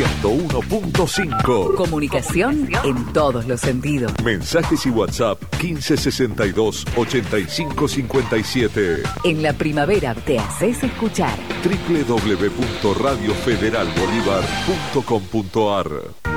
101.5. Comunicación en todos los sentidos. Mensajes y WhatsApp 1562 8557. En la primavera te haces escuchar. www.radiofederalbolivar.com.ar.